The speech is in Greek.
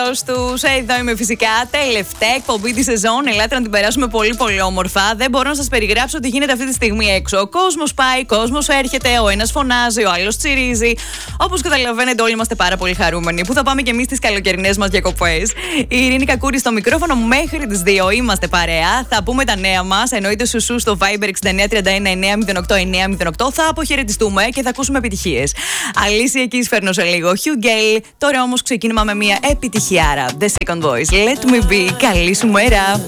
Αυγούστου. Εδώ είμαι φυσικά. Τελευταία εκπομπή τη σεζόν. Ελάτε να την περάσουμε πολύ πολύ όμορφα. Δεν μπορώ να σας περιγράψω τι γίνεται αυτή τη στιγμή έξω. Ο κόσμος πάει, κόσμος έρχεται. Ο ένας φωνάζει, ο άλλος τσιρίζει. Όπως καταλαβαίνετε, όλοι είμαστε πάρα πολύ χαρούμενοι που θα πάμε κι εμείς στις καλοκαιρινές μας διακοπές. Η Ειρήνη Κακούρη στο μικρόφωνο μέχρι τις 2. Είμαστε παρέα. Θα πούμε τα νέα μας. Εννοείται σουσού στο Viber 6931-908-908. Θα αποχαιρετιστούμε και θα ακούσουμε επιτυχίες. Αλήσια εκεί φέρνω σε λίγο. Hugh Gale. Τώρα όμως ξεκίνημα με μια επιτυχιάρα. The Second Voice. Let me be. Καλή σου μέρα.